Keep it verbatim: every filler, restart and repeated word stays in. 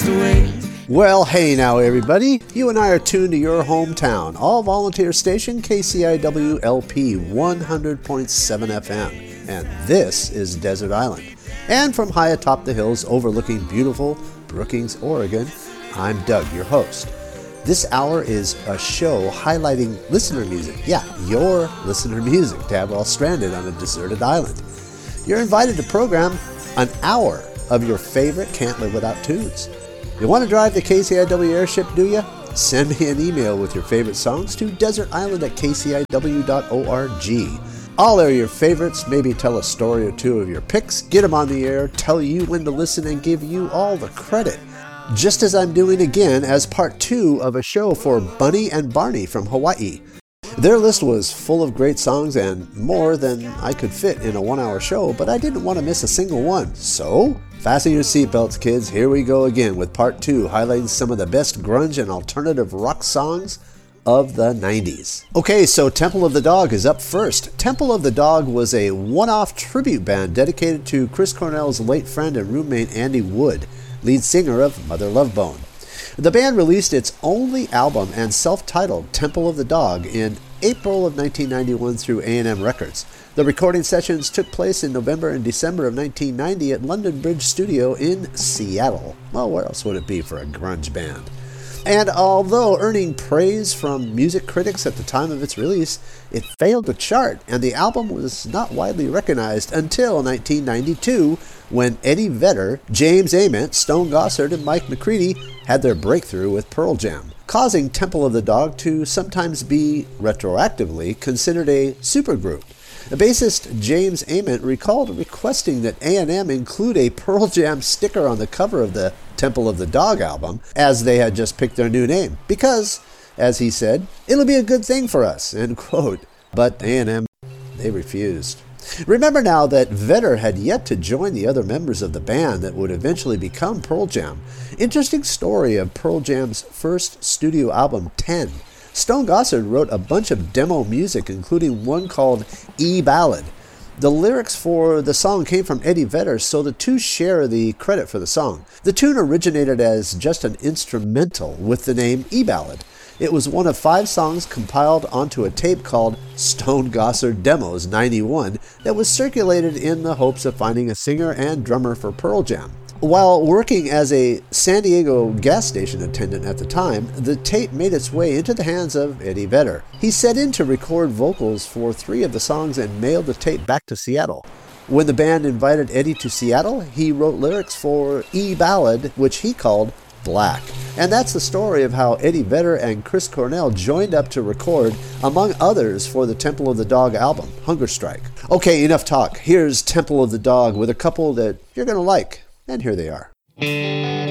just wait. Well, hey now everybody, you and I are tuned to your hometown, all-volunteer station K C I W L P one hundred point seven F M, and this is Desert Island. And from high atop the hills overlooking beautiful Brookings, Oregon, I'm Doug, your host. This hour is a show highlighting listener music, yeah, your listener music, to have while stranded on a deserted island. You're invited to program an hour of your favorite Can't Live Without tunes. You want to drive the K C I W airship, do you? Send me an email with your favorite songs to desertisland at k c i w dot org. I'll air your favorites, maybe tell a story or two of your picks, get them on the air, tell you when to listen, and give you all the credit. Just as I'm doing again as part two of a show for Bunny and Barney from Hawaii. Their list was full of great songs and more than I could fit in a one-hour show, but I didn't want to miss a single one. So, fasten your seatbelts, kids. Here we go again with part two, highlighting some of the best grunge and alternative rock songs of the nineties. Okay, so Temple of the Dog is up first. Temple of the Dog was a one-off tribute band dedicated to Chris Cornell's late friend and roommate Andy Wood, lead singer of Mother Love Bone. The band released its only album and self-titled Temple of the Dog in April of nineteen ninety-one through A and M Records. The recording sessions took place in November and December of nineteen ninety at London Bridge Studio in Seattle. Well, where else would it be for a grunge band? And although earning praise from music critics at the time of its release, it failed to chart, and the album was not widely recognized until nineteen ninety-two, when Eddie Vedder, James Ament, Stone Gossard, and Mike McCready had their breakthrough with Pearl Jam, causing Temple of the Dog to sometimes be, retroactively, considered a supergroup. The bassist James Ament recalled requesting that A and M include a Pearl Jam sticker on the cover of the Temple of the Dog album, as they had just picked their new name, because, as he said, it'll be a good thing for us, end quote. But A and M, they refused. Remember now that Vedder had yet to join the other members of the band that would eventually become Pearl Jam. Interesting story of Pearl Jam's first studio album, ten. Stone Gossard wrote a bunch of demo music, including one called E-Ballad. The lyrics for the song came from Eddie Vedder, so the two share the credit for the song. The tune originated as just an instrumental with the name E-Ballad. It was one of five songs compiled onto a tape called Stone Gossard Demos ninety-one that was circulated in the hopes of finding a singer and drummer for Pearl Jam. While working as a San Diego gas station attendant at the time, the tape made its way into the hands of Eddie Vedder. He set in to record vocals for three of the songs and mailed the tape back to Seattle. When the band invited Eddie to Seattle, he wrote lyrics for E-Ballad, which he called Black. And that's the story of how Eddie Vedder and Chris Cornell joined up to record, among others, for the Temple of the Dog album, Hunger Strike. Okay, enough talk. Here's Temple of the Dog with a couple that you're going to like. And here they are.